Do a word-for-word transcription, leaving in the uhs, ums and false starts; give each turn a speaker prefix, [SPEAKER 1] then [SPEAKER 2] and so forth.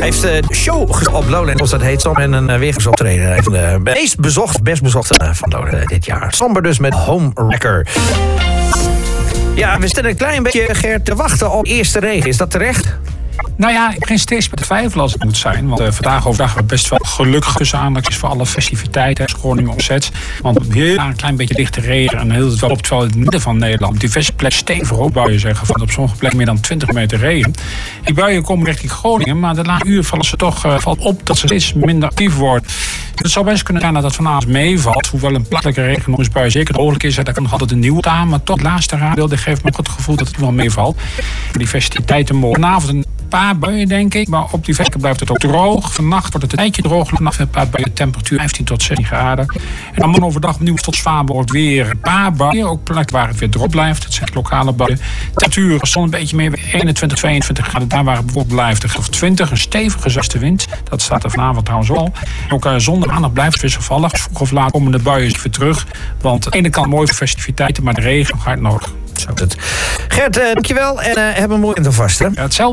[SPEAKER 1] heeft de show op Lowland, zoals dat heet, en een weer optreden. Een van de meest bezocht, best bezochte van Lowland dit jaar. Somber dus met Home Wrecker. Ja, we zitten een klein beetje, Gert, te wachten op eerste regen. Is dat terecht?
[SPEAKER 2] Nou ja, ik begin steeds met de twijfelen als het moet zijn. Want uh, vandaag overdag hebben we best wel gelukkig tussen aandachtjes voor alle festiviteiten. Groningen omzet. Want heel een klein beetje lichte regen en heel het wel op, terwijl in het midden van Nederland diverse plekken stevige opbuien zijn gevallen. Op sommige plekken meer dan twintig meter regen. Die buien komen richting Groningen, maar de laatste uur vallen ze toch uh, valt op dat ze steeds minder actief worden. Het zou best kunnen zijn dat het vanavond meevalt. Hoewel een plaatselijke regenbui zeker mogelijk is. Daar kan nog altijd een nieuwe aan. Maar tot het laatste raadbeeld geeft me het gevoel dat het wel meevalt. Die festiviteiten morgen. Vanavond een paar buien, denk ik. Maar op die plekken blijft het ook droog. Vannacht wordt het een tijdje droog. Vannacht een paar buien. Temperatuur vijftien tot zestien graden. En dan morgen overdag opnieuw tot zwaar wordt weer een paar buien. Ook plekken waar het weer droog blijft. Het zijn lokale buien. Temperatuur stond een beetje meer. eenentwintig, tweeëntwintig graden. Daar waar het bijvoorbeeld blijft. Of twintig. Een stevige zuidenwind. Dat staat er vanavond trouwens al. Ook uh, zonder maandag blijft het wisselvallig. Vroeg of laat komen de buien weer terug. Want aan de ene kant mooi voor festiviteiten. Maar de regen gaat nodig.
[SPEAKER 1] Zo. Gert, uh, dankjewel. En uh, heb een mooi weekend alvast. Hè?
[SPEAKER 2] Ja, hetzelfde.